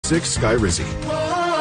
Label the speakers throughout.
Speaker 1: Sky Rizzi.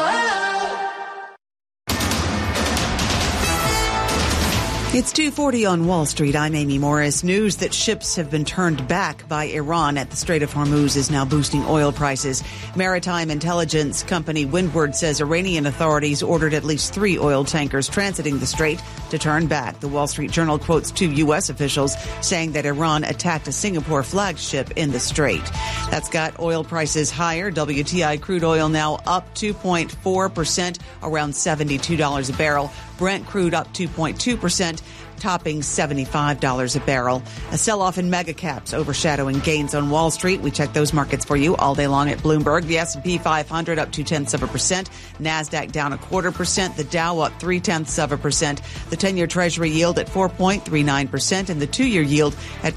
Speaker 2: It's 2:40 on Wall Street. I'm Amy Morris. News that ships have been turned back by Iran at the Strait of Hormuz is now boosting oil prices. Maritime intelligence company Windward says Iranian authorities ordered at least 3 oil tankers transiting the strait to turn back. The Wall Street Journal quotes 2 U.S. officials saying that Iran attacked a Singapore flagship in the strait. That's got oil prices higher. WTI crude oil now up 2.4%, around $72 a barrel. Brent crude up 2.2%, topping $75 a barrel. A sell-off in mega caps overshadowing gains on Wall Street. We check those markets for you all day long at Bloomberg. The S&P 500 up 0.2%. NASDAQ down 0.25%. The Dow up 0.3%. The 10-year Treasury yield at 4.39% and the 2-year yield at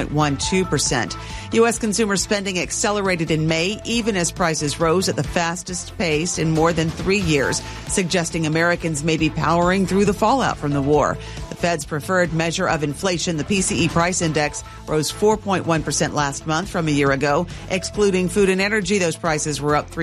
Speaker 2: 4.12%. U.S. consumer spending accelerated in May, even as prices rose at the fastest pace in more than 3 years, suggesting Americans may be powering through the fallout from the war. The Fed's preferred measure of inflation, the PCE price index, rose 4.1% last month from a year ago. Excluding food and energy, those prices were up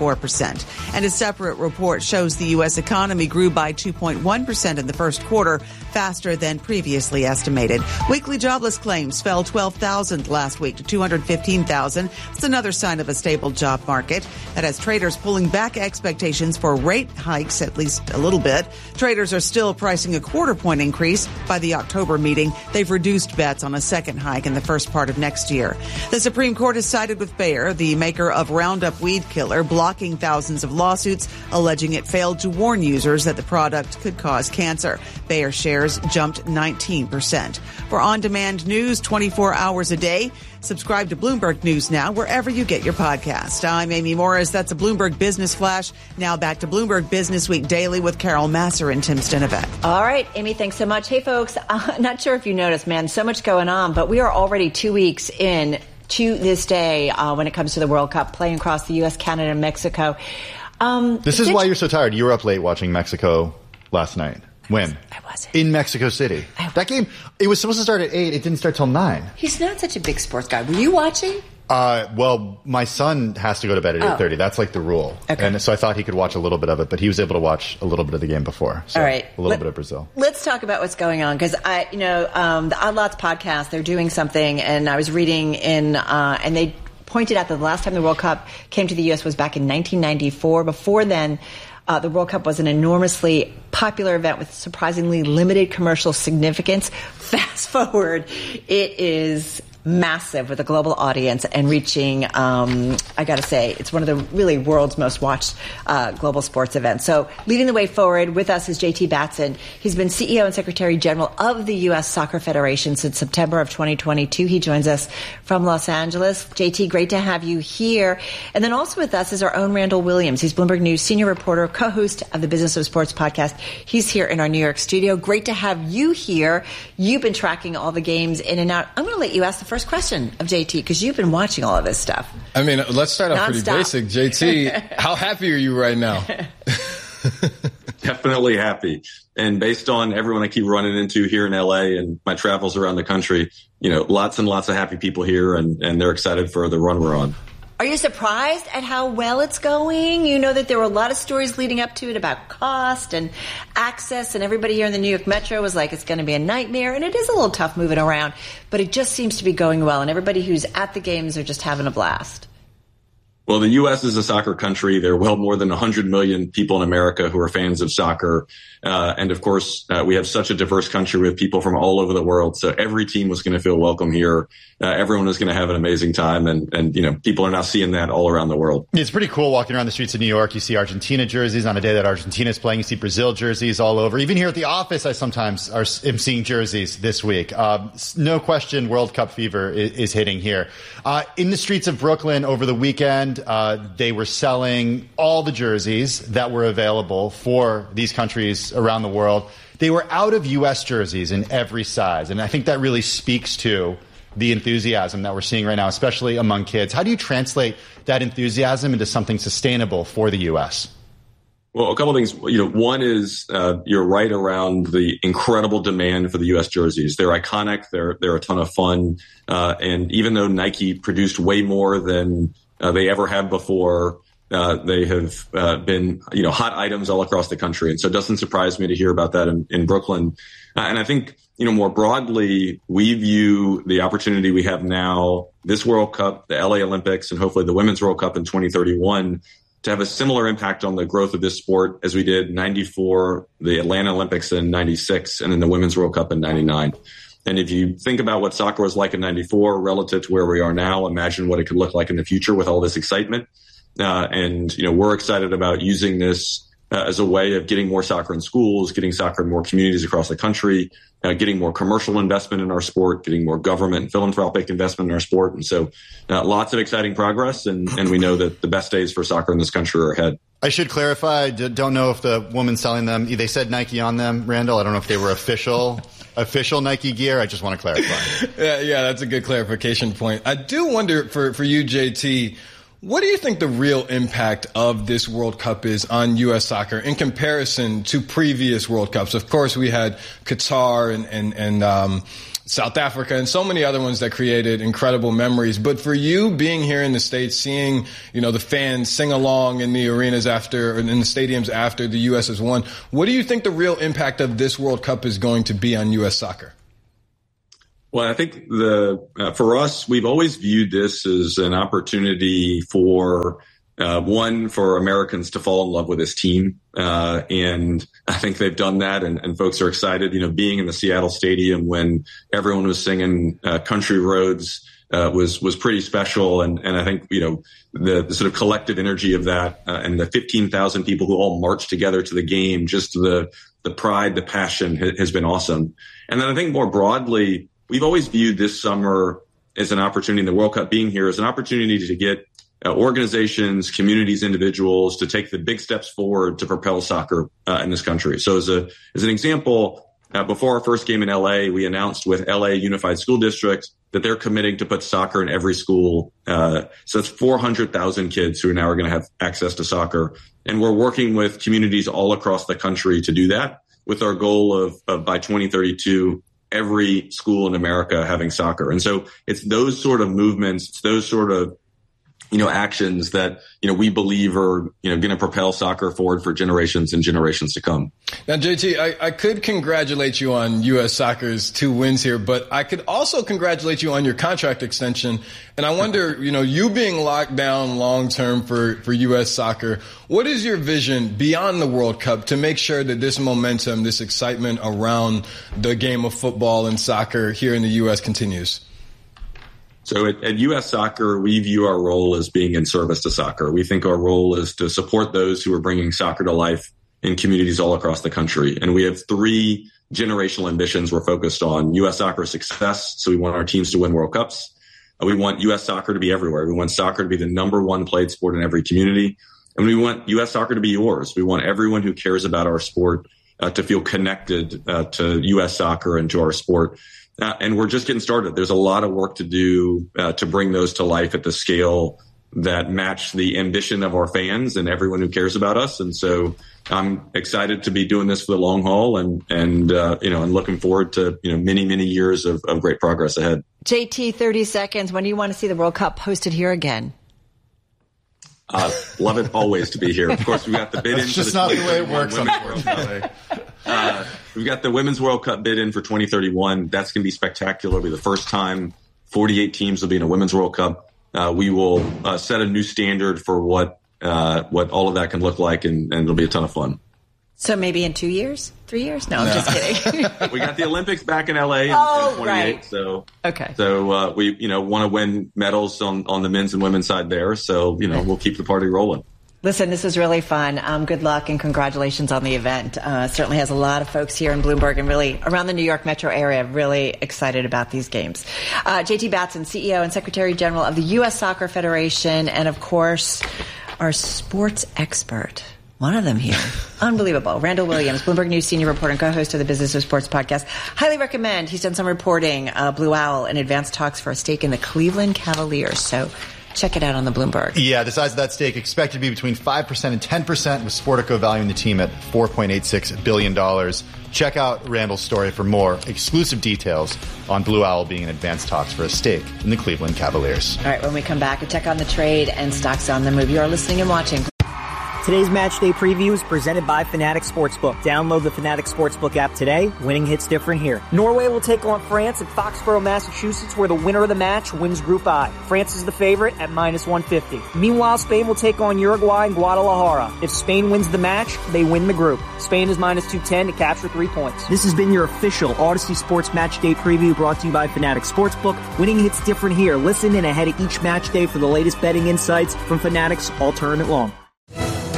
Speaker 2: 3.4%. And a separate report shows the U.S. economy grew by 2.1% in the first quarter, faster than previously estimated. Weekly jobless claims fell 12,000 last week to 215,000. It's another sign of a stable job market. That has traders pulling back expectations for rate hikes at least a little bit. Traders are still pricing a quarter-point increase by the October meeting. They've reduced bets on a second hike in the first part of next year. The Supreme Court has sided with Bayer, the maker of Roundup weed killer, blocking thousands of lawsuits alleging it failed to warn users that the product could cause cancer. Bayer shares jumped 19%. For on-demand news 24 hours a day, subscribe to Bloomberg News Now wherever you get your podcast. I'm Amy Morris. That's a Bloomberg Business Flash. Now back to Bloomberg Business Week Daily with Carol Masser and Tim Stenovec.
Speaker 3: All right, Amy, thanks so much. Hey, folks, not sure if you noticed, man, so much going on, but we are already 2 weeks in to this day when it comes to the World Cup, playing across the U.S., Canada, and Mexico.
Speaker 4: This is why you're so tired. You were up late watching Mexico last night. When?
Speaker 3: I wasn't.
Speaker 4: In Mexico City. That game, it was supposed to start at 8. It didn't start till 9.
Speaker 3: He's not such a big sports guy. Were you watching?
Speaker 4: Well, my son has to go to bed at 8:30. That's like the rule. Okay. And so I thought he could watch a little bit of it, but he was able to watch a little bit of the game before. So
Speaker 3: all right.
Speaker 4: A little bit of Brazil.
Speaker 3: Let's talk about what's going on, because the Odd Lots podcast, they're doing something, and I was reading and they pointed out that the last time the World Cup came to the U.S. was back in 1994. Before then, the World Cup was an enormously popular event with surprisingly limited commercial significance. Fast forward, it is massive with a global audience and reaching, I got to say, it's one of the really world's most watched global sports events. So leading the way forward with us is JT Batson. He's been CEO and Secretary General of the U.S. Soccer Federation since September of 2022. He joins us from Los Angeles. JT, great to have you here. And then also with us is our own Randall Williams. He's Bloomberg News senior reporter, co-host of the Business of Sports podcast. He's here in our New York studio. Great to have you here. You've been tracking all the games in and out. I'm going to let you ask the first question of JT, because you've been watching all of this stuff.
Speaker 5: I mean, let's start off pretty basic. JT, how happy are you right now?
Speaker 6: Definitely happy. And based on everyone I keep running into here in LA and my travels around the country, lots and lots of happy people here, and they're excited for the run we're on.
Speaker 3: Are you surprised at how well it's going? You know that there were a lot of stories leading up to it about cost and access, and everybody here in the New York Metro was like, it's going to be a nightmare, and it is a little tough moving around, but it just seems to be going well, and everybody who's at the games are just having a blast.
Speaker 6: Well, the U.S. is a soccer country. There are well more than 100 million people in America who are fans of soccer. And of course, we have such a diverse country with people from all over the world. So every team was going to feel welcome here. Everyone is going to have an amazing time. And people are now seeing that all around the world.
Speaker 4: It's pretty cool walking around the streets of New York. You see Argentina jerseys on a day that Argentina is playing. You see Brazil jerseys all over. Even here at the office, I sometimes am seeing jerseys this week. No question, World Cup fever is hitting here. In the streets of Brooklyn over the weekend, they were selling all the jerseys that were available for these countries around the world. They were out of U.S. jerseys in every size. And I think that really speaks to the enthusiasm that we're seeing right now, especially among kids. How do you translate that enthusiasm into something sustainable for the U.S.?
Speaker 6: Well, a couple of things. One is you're right around the incredible demand for the U.S. jerseys. They're iconic. They're a ton of fun. And even though Nike produced way more than they ever have before, They have been, hot items all across the country. And so it doesn't surprise me to hear about that in Brooklyn. And I think, more broadly, we view the opportunity we have now, this World Cup, the LA Olympics, and hopefully the Women's World Cup in 2031, to have a similar impact on the growth of this sport as we did in 94, the Atlanta Olympics in 96, and then the Women's World Cup in 99. And if you think about what soccer was like in 94 relative to where we are now, imagine what it could look like in the future with all this excitement. And we're excited about using this as a way of getting more soccer in schools, getting soccer in more communities across the country, getting more commercial investment in our sport, getting more government and philanthropic investment in our sport. And so lots of exciting progress. And we know that the best days for soccer in this country are ahead.
Speaker 4: I should clarify, I don't know if the woman selling them, they said Nike on them, Randall. I don't know if they were official Nike gear. I just want to clarify.
Speaker 5: Yeah, that's a good clarification point. I do wonder for you, JT, what do you think the real impact of this World Cup is on U.S. soccer in comparison to previous World Cups? Of course, we had Qatar and South Africa and so many other ones that created incredible memories. But for you being here in the States, seeing, the fans sing along in the arenas in the stadiums after the U.S. has won, what do you think the real impact of this World Cup is going to be on U.S. soccer?
Speaker 6: Well, I think for us, we've always viewed this as an opportunity for Americans to fall in love with this team. And I think they've done that and folks are excited, being in the Seattle Stadium when everyone was singing Country Roads was pretty special. And I think, the sort of collective energy of that and the 15,000 people who all marched together to the game, just the pride, the passion has been awesome. And then I think more broadly, we've always viewed this summer as an opportunity, the World Cup being here, as an opportunity to get organizations, communities, individuals to take the big steps forward to propel soccer in this country. So as an example, before our first game in LA, we announced with LA Unified School District that they're committing to put soccer in every school. So that's 400,000 kids who now are going to have access to soccer. And we're working with communities all across the country to do that with our goal of by 2032, every school in America having soccer. And so it's those sort of movements, it's those sort of, actions that, we believe are, going to propel soccer forward for generations and generations to come.
Speaker 5: Now, JT, I could congratulate you on U.S. soccer's 2 wins here, but I could also congratulate you on your contract extension. And I wonder, you being locked down long-term for U.S. soccer, what is your vision beyond the World Cup to make sure that this momentum, this excitement around the game of football and soccer here in the U.S. continues?
Speaker 6: So at U.S. Soccer, we view our role as being in service to soccer. We think our role is to support those who are bringing soccer to life in communities all across the country. And we have 3 generational ambitions we're focused on. U.S. soccer success, so we want our teams to win World Cups. We want U.S. soccer to be everywhere. We want soccer to be the number 1 played sport in every community. And we want U.S. soccer to be yours. We want everyone who cares about our sport to feel connected to U.S. soccer and to our sport. And we're just getting started. There's a lot of work to do to bring those to life at the scale that match the ambition of our fans and everyone who cares about us. And so I'm excited to be doing this for the long haul and looking forward to, many, many years of great progress ahead.
Speaker 3: JT, 30 seconds. When do you want to see the World Cup hosted here again?
Speaker 6: Love it always to be here. Of course, we got the bid in.
Speaker 4: That's just not the way it works, unfortunately.
Speaker 6: We've got the Women's World Cup bid in for 2031. That's going to be spectacular. It'll be the first time 48 teams will be in a Women's World Cup. We will set a new standard for what all of that can look like, and it'll be a ton of fun.
Speaker 3: So maybe in 2 years, 3 years? No, I'm just kidding.
Speaker 6: We got the Olympics back in LA in 28.
Speaker 3: Right.
Speaker 6: So
Speaker 3: okay.
Speaker 6: So we want to win medals on the men's and women's side there. So we'll keep the party rolling. Listen,
Speaker 3: this was really fun. Good luck and congratulations on the event. Certainly has a lot of folks here in Bloomberg and really around the New York metro area really excited about these games. JT Batson, CEO and Secretary General of the U.S. Soccer Federation, and of course, our sports expert. One of them here. Unbelievable. Randall Williams, Bloomberg News senior reporter and co-host of the Business of Sports podcast. Highly recommend. He's done some reporting, Blue Owl, and advanced talks for a stake in the Cleveland Cavaliers. So Check it out on the Bloomberg.
Speaker 4: Yeah, the size of that stake expected to be between 5% and 10%, with Sportico valuing the team at $4.86 billion. Check out Randall's story for more exclusive details on Blue Owl being in advanced talks for a stake in the Cleveland Cavaliers.
Speaker 3: All right, when we come back, we'll check on the trade and stocks on the move. You are listening and watching.
Speaker 1: Today's match day preview is presented by Fanatics Sportsbook. Download the Fanatics Sportsbook app today. Winning hits different here. Norway will take on France at Foxborough, Massachusetts, where the winner of the match wins Group I. France is the favorite at -150. Meanwhile, Spain will take on Uruguay in Guadalajara. If Spain wins the match, they win the group. Spain is -210 to capture 3 points. This has been your official Odyssey Sports Match Day preview brought to you by Fanatics Sportsbook. Winning hits different here. Listen in ahead of each match day for the latest betting insights from Fanatics all tournament long.